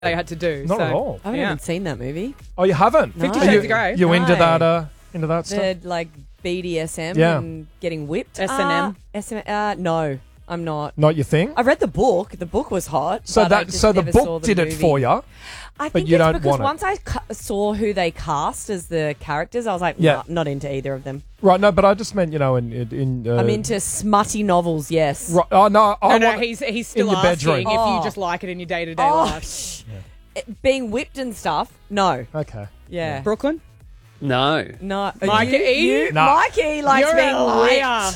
they had to do. Not at all. I haven't even seen that movie. Oh, you haven't? 50 Are Shades of Grey. You into No. that stuff? The like BDSM Yeah. and getting whipped. S&M. No, I'm not. Not your thing? I read the book. The book was hot. So but I that just so the never saw book the did it movie. for you. I but think you it's don't because want it. once I saw who they cast as the characters, I was like, Yeah. nah, not into either of them. Right, no, but I just meant, in I'm into smutty novels, yes. Right, oh, no, I No, want he's still in your asking bedroom. if Oh. you just like it in your day-to-day Oh, life. being whipped and stuff, no. Okay. Yeah. Brooklyn? No. No. Mikey? No. Mikey likes You're being a whipped. liar.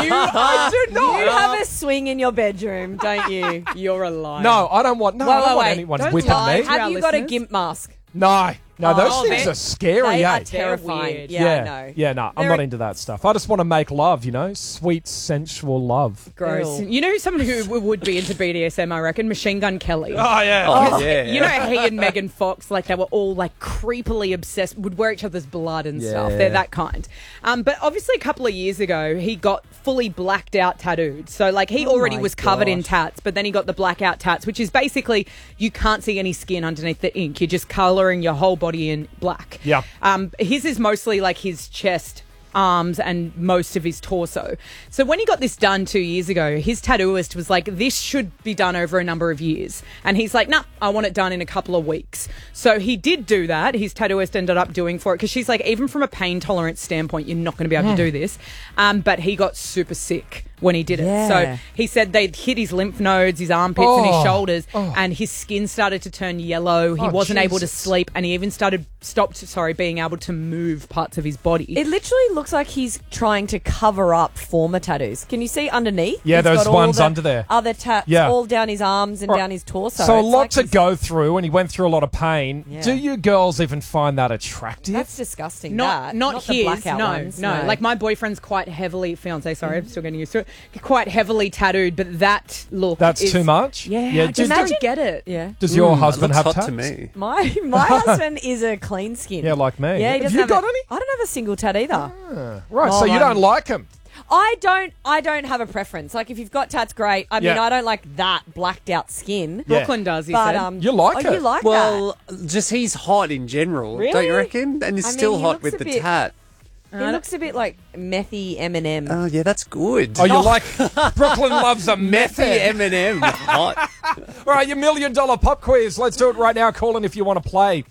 I do not. You have a swing in your bedroom, don't you? You're a liar. No, I don't want. No, I don't want wait. anyone Don't whipping lie. me. Have Have you our got a listeners? gimp mask? No, Oh, those things they're- are scary. They are eh? terrifying. weird. Yeah, I know. Yeah, no, I'm They're not a- into that stuff. I just want to make love, sweet, sensual love. Gross. Ew. You know someone who would be into BDSM, I reckon? Machine Gun Kelly. Oh yeah. Oh, yeah. You know, he and Megan Fox, like they were all like creepily obsessed, would wear each other's blood and stuff. Yeah. They're that kind. But obviously, a couple of years ago, he got fully blacked out tattooed. So, like, he already my was covered in gosh. tats, but then he got the blackout tats, which is basically you can't see any skin underneath the ink. You're just colouring your whole body in black. Yeah. His is mostly like his chest, arms, and most of his torso. So when he got this done 2 years ago, his tattooist was like, this should be done over a number of years. And he's like, nah, I want it done in a couple of weeks. So he did do that. His tattooist ended up doing for it because she's like, even from a pain tolerance standpoint, you're not going to be able to do this. But he got super sick when he did it. Yeah. So he said they'd hit his lymph nodes, his armpits and his Oh. shoulders, and his skin started to turn yellow. He Oh, wasn't able to Jesus. sleep, and he even stopped being able to move parts of his body. It literally looks like he's trying to cover up former tattoos. Can you see underneath? Yeah, He's those got all ones the under there. Other tats Yeah. all down his arms and Right. down his torso. So a It's lot like to he's- go through, and he went through a lot of pain. Yeah. Do you girls even find that attractive? That's disgusting. Not the his. blackout No, ones. no. Like my boyfriend's quite heavily fiance. Sorry, I'm still getting used to it. Quite heavily tattooed, but that look. That's is, too much. Yeah, I Does, just Imagine- don't get it. Yeah. does your It husband looks have hot tats? to me. My husband is a clean skin. Yeah, like me. Yeah, he Have doesn't you have got a- any? I don't have a single tat either. Right, Oh, so you I'm- don't like him. I don't have a preference. Like if you've got tats, great. I mean, Yeah. I don't like that blacked out skin. Yeah. Brooklyn does. He But said. You like oh, it? you like Well, just he's hot in general, don't Really? you reckon? And he's I mean, still he hot looks with a the bit- tat. that. It looks a bit like methy Eminem. Oh, yeah, that's good. Oh, you like Brooklyn loves a Methy method. Eminem. Hot. All right, your $1 million pop quiz. Let's do it right now. Call in if you want to play.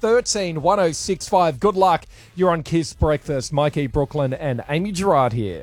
131065. Good luck. You're on Kiss Breakfast. Mikey, Brooklyn, and Amy Gerard here.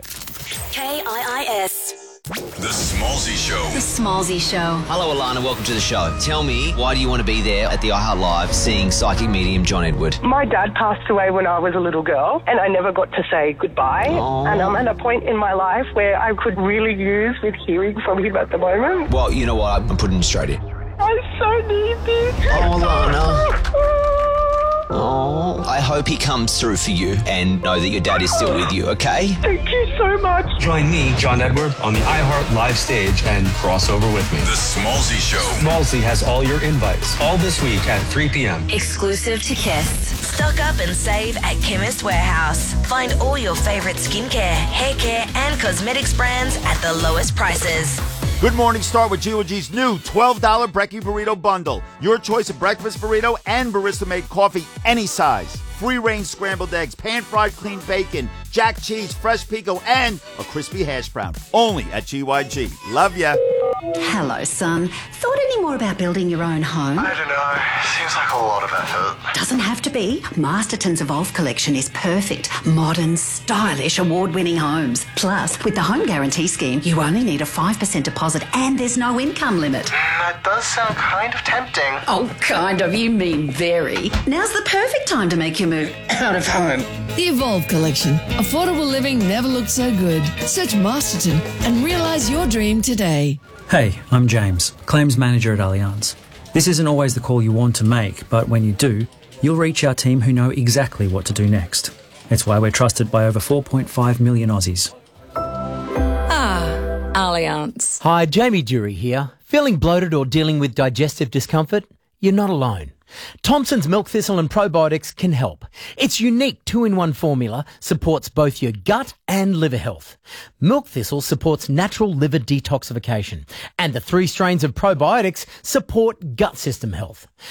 KIIS. The Smallsy Show. The Smallsy Show. Hello, Alana. Welcome to the show. Tell me, why do you want to be there at the iHeart Live seeing psychic medium John Edward? My dad passed away when I was a little girl, and I never got to say goodbye. And I'm at a point in my life where I could really use with hearing from him at the moment. Well, you know what? I'm putting you straight in. I so need this. Oh, Alana. Oh, I hope he comes through for you and know that your dad is still with you, okay? Thank you so much. Join me, John Edward, on the iHeart Live stage and cross over with me. The Smallsy Show. Smallsy has all your invites, all this week at 3 p.m. Exclusive to Kiss. Stock up and save at Chemist Warehouse. Find all your favorite skincare, hair care, and cosmetics brands at the lowest prices. Good morning, start with G&G's new $12 Brekkie Burrito Bundle. Your choice of breakfast burrito and barista-made coffee, any size. Free-range scrambled eggs, pan-fried clean bacon, jack cheese, fresh pico, and a crispy hash brown. Only at GYG. Love ya. Hello, son. Thought any more about building your own home? I don't know. Seems like a lot of effort. Doesn't have to be. Masterton's Evolve collection is perfect. Modern, stylish, award-winning homes. Plus, with the Home Guarantee Scheme, you only need a 5% deposit and there's no income limit. That does sound kind of tempting. Oh, kind of. You mean very. Now's the perfect time to make your move out of home. The Evolve Collection. Affordable living never looked so good. Search Masterton and realise your dream today. Hey, I'm James, Claims Manager at Allianz. This isn't always the call you want to make, but when you do, you'll reach our team who know exactly what to do next. It's why we're trusted by over 4.5 million Aussies. Allianz. Hi, Jamie Dury here. Feeling bloated or dealing with digestive discomfort? you're not alone. Thompson's Milk Thistle and Probiotics can help. Its unique 2-in-1 formula supports both your gut and liver health. Milk Thistle supports natural liver detoxification, and the 3 strains of probiotics support gut system health.